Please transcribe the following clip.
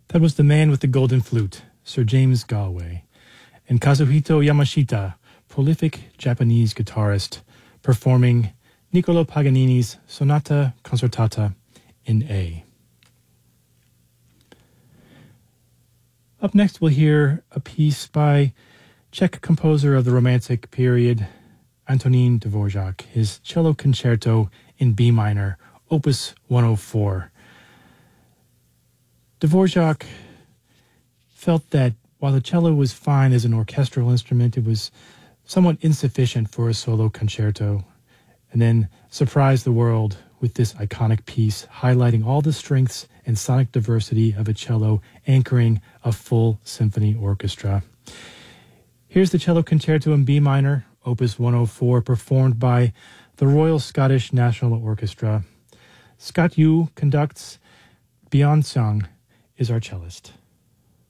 That was the man with the golden flute, Sir James Galway, and Kazuhito Yamashita, prolific Japanese guitarist, performing Niccolo Paganini's Sonata Concertata in A. Up next, we'll hear a piece by Czech composer of the Romantic period, Antonín Dvořák, his cello concerto in B minor, Opus 104. Dvořák felt that while the cello was fine as an orchestral instrument, it was somewhat insufficient for a solo concerto, and then surprised the world with this iconic piece, highlighting all the strengths and sonic diversity of a cello anchoring a full symphony orchestra. Here's the cello concerto in B minor, Opus 104, performed by the Royal Scottish National Orchestra. Scott Yu conducts. Bjorn Sang is our cellist.